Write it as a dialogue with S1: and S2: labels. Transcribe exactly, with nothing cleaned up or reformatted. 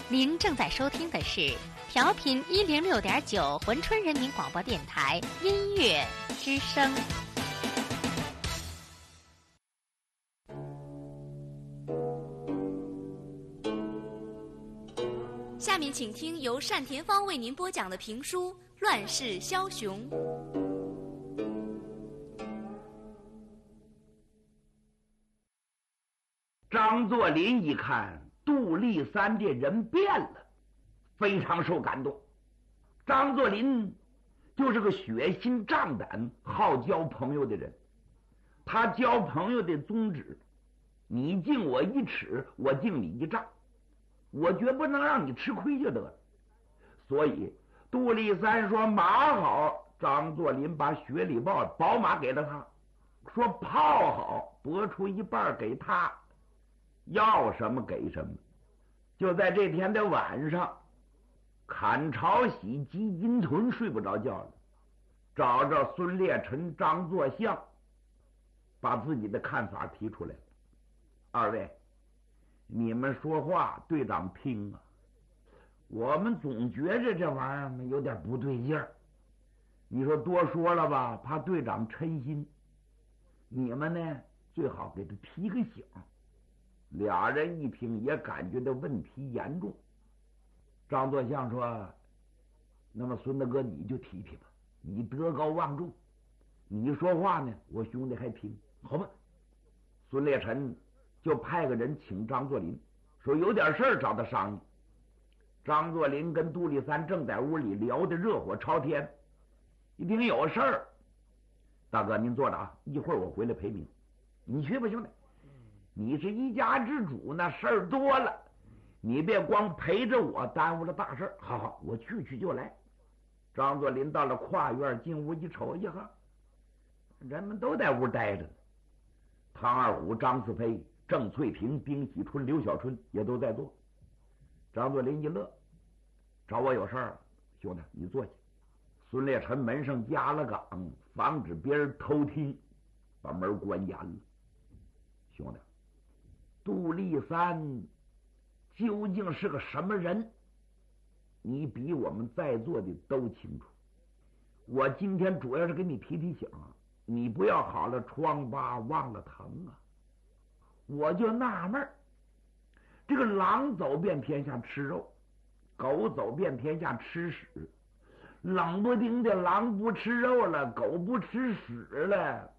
S1: 您正在收听的是调频一零六点九珲春人民广播电台音乐之声。下面请听由单田芳为您播讲的评书《乱世枭雄》。
S2: 张作霖一看杜立三这人变了，非常受感动。张作霖就是个血心仗胆、好交朋友的人。他交朋友的宗旨，你敬我一尺，我敬你一丈，我绝不能让你吃亏就得了。所以杜立三说马好，张作霖把雪里豹宝马给了他，说炮好，拨出一半给他，要什么给什么。就在这天的晚上，砍朝喜击金屯睡不着觉了，找着孙烈臣、张作相，把自己的看法提出来了。二位，你们说话队长听啊，我们总觉着这玩意儿有点不对劲儿。你说多说了吧，怕队长嗔心，你们呢最好给他提个醒。俩人一听也感觉到问题严重。张作相说，那么孙大哥你就提提吧，你德高望重，你说话呢我兄弟还听，好吧。孙烈臣就派个人请张作霖，说有点事儿找他商议。张作霖跟杜立三正在屋里聊得热火朝天，一听有事儿，大哥您坐着啊，一会儿我回来陪你。你去吧兄弟，你是一家之主，那事儿多了，你别光陪着我，耽误了大事。好好，我去去就来。张作霖到了跨院，进屋一瞅，呀哈，人们都在屋待着呢。唐二虎、张四飞、郑翠萍、丁喜春、刘小春也都在做。张作霖一乐，找我有事儿，兄弟你坐下。孙烈臣门上加了岗，防止别人偷听，把门关严了。兄弟，杜立三究竟是个什么人，你比我们在座的都清楚。我今天主要是给你提提醒啊，你不要好了疮疤忘了疼啊。我就纳闷儿，这个狼走遍天下吃肉，狗走遍天下吃屎，冷不丁的狼不吃肉了，狗不吃屎了，